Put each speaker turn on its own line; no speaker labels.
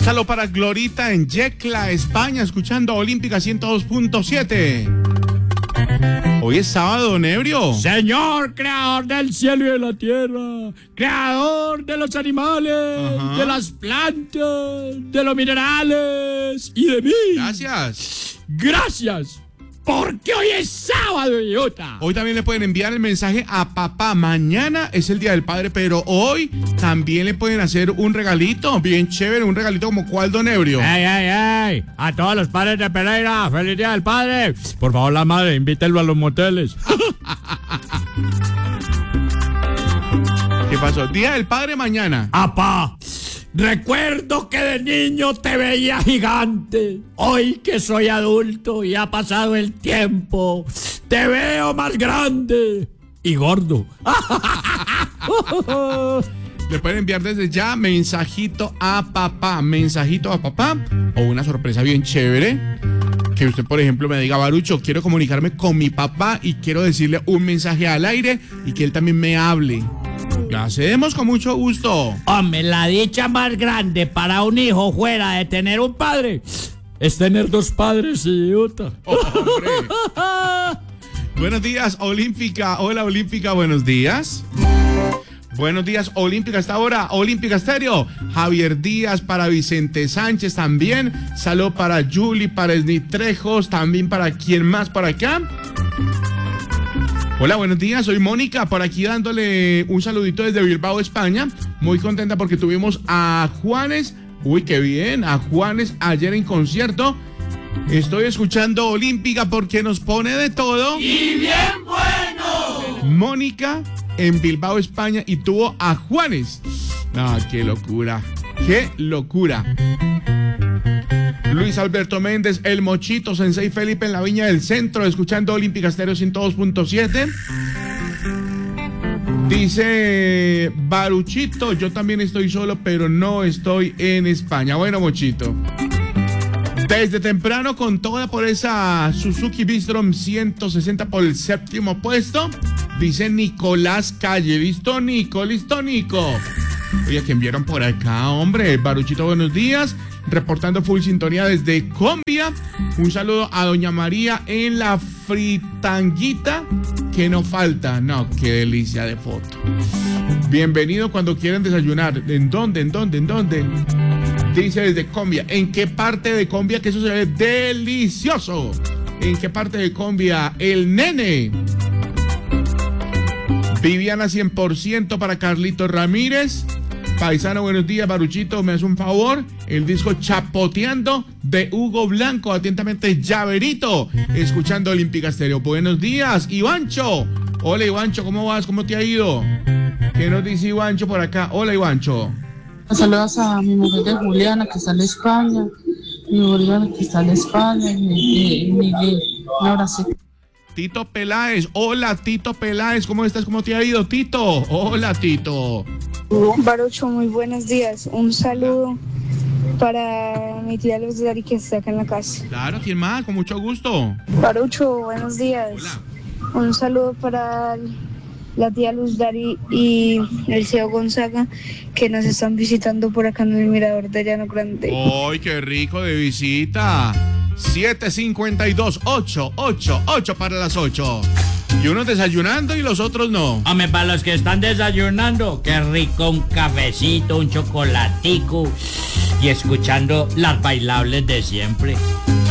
Saludo para Glorita en Yecla, España, escuchando Olímpica 102.7. Hoy es sábado, don Ebrio.
Señor, creador del cielo y de la tierra, creador de los animales, de las plantas, de los minerales y de mí.
Gracias.
Gracias, porque hoy es sábado, idiota.
Hoy también le pueden enviar el mensaje a papá. Mañana es el Día del Padre, pero hoy también le pueden hacer un regalito bien chévere, un regalito como cuál, don Ebrio.
¡Ey! A todos los padres de Pereira, ¡feliz Día del Padre! Por favor, la madre, invítenlo a los moteles.
¿Qué pasó? Día del Padre mañana.
¡Apá! Recuerdo que de niño te veía gigante. Hoy que soy adulto y ha pasado el tiempo, te veo más grande y gordo.
Le pueden enviar desde ya mensajito a papá o una sorpresa bien chévere. Que usted, por ejemplo, me diga, Barucho, quiero comunicarme con mi papá y quiero decirle un mensaje al aire y que él también me hable. Lo hacemos con mucho gusto.
Hombre, la dicha más grande para un hijo fuera de tener un padre es tener dos padres, idiota.
Hombre. Buenos días, Olímpica. Hola, Olímpica, buenos días. Buenos días, Olímpica, hasta ahora, Olímpica Estéreo. Javier Díaz, para Vicente Sánchez también. Saludo para Julie, para Esnitrejos, también para quien más por acá. Hola, buenos días, soy Mónica, por aquí dándole un saludito desde Bilbao, España. Muy contenta porque tuvimos a Juanes, uy, qué bien, a Juanes ayer en concierto. Estoy escuchando Olímpica porque nos pone de todo.
¡Y bien bueno!
Mónica en Bilbao, España, y tuvo a Juanes. No, qué locura, qué locura. Luis Alberto Méndez, el Mochito, Sensei Felipe en la Viña del Centro, escuchando Olímpica Estéreo 102.7. Dice Baruchito, yo también estoy solo, pero no estoy en España. Bueno, Mochito, desde temprano con toda por esa Suzuki Bistrom 160 por el 7º puesto. Dice Nicolás Calle, listo Nico. Oye, que enviaron por acá, hombre. Baruchito, buenos días. Reportando full sintonía desde Colombia. Un saludo a doña María en la fritanguita que no falta. No, qué delicia de foto. Bienvenido cuando quieran desayunar. ¿En dónde? Dice desde Colombia. ¿En qué parte de Colombia? Que eso se ve delicioso. ¿En qué parte de Colombia? El nene. Viviana 100% para Carlito Ramírez. Paisano, buenos días, Baruchito, me hace un favor. El disco Chapoteando de Hugo Blanco, atentamente Llaverito, escuchando Olímpica Estéreo. Buenos días, Ivancho. Hola, Ivancho, ¿cómo vas? ¿Cómo te ha ido? ¿Qué nos dice Ivancho por acá? Hola, Ivancho.
Saludos a mi mujer de Juliana, que está en España. Mi Juliana, que está en España. Y Miguel, un abrazo.
Tito Peláez, hola Tito Peláez, ¿cómo estás? ¿Cómo te ha ido, Tito? Hola, Tito.
Barucho, muy buenos días. Un saludo para mi tía Luz Dari, que está acá en la casa.
Claro, ¿quién más? Con mucho gusto.
Barucho, buenos días.
Hola.
Un saludo para la tía Luz Dari y el CEO Gonzaga, que nos están visitando por acá en el mirador de Llano Grande.
¡Ay, qué rico de visita! 7:52, 8 para las 8. Y unos desayunando y los otros no.
Hombre, para los que están desayunando, qué rico un cafecito, un chocolatico y escuchando las bailables de siempre.